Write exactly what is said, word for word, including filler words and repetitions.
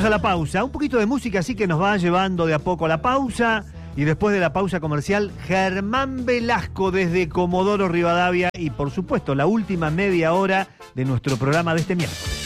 a la pausa. Un poquito de música así que nos va llevando de a poco a la pausa. Y después de la pausa comercial, Germán Velasco desde Comodoro Rivadavia. Y por supuesto, la última media hora de nuestro programa de este miércoles.